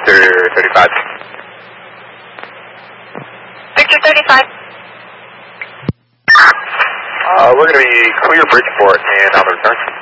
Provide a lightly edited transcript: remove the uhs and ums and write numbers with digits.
Victor 35. Victor 35. We're going to be clear Bridgeport and on the return.